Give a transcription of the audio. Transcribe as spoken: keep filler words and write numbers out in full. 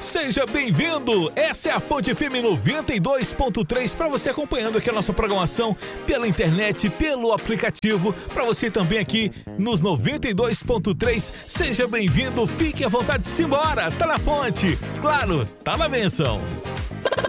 Seja bem-vindo! Essa é a Fonte F M noventa e dois ponto três para você acompanhando aqui a nossa programação pela internet, pelo aplicativo. Para você também aqui nos noventa e dois ponto três, seja bem-vindo, fique à vontade, simbora! Tá na fonte, claro, tá na benção.